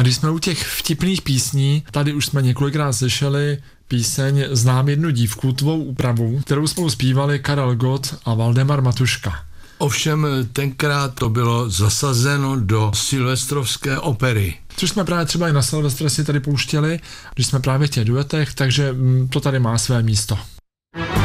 když jsme u těch vtipných písní, tady už jsme několikrát slyšeli píseň Znám jednu dívku, tvou úpravu, kterou spolu zpívali Karel Gott a Valdemar Matuška. Ovšem tenkrát to bylo zasazeno do silvestrovské opery. Což jsme právě třeba i na Silvestre si tady pouštěli, když jsme právě v těch duetech, takže to tady má své místo.